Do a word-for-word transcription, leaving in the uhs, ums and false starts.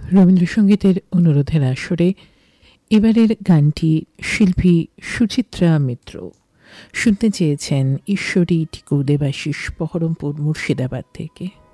রবীন্দ্রসঙ্গীতের অনুরোধের আসরে এবারের গানটি শিল্পী সুচিত্রা মিত্র শুনতে চেয়েছেন ঈশ্বরী টিকু দেবাশিস বহরমপুর মুর্শিদাবাদ থেকে।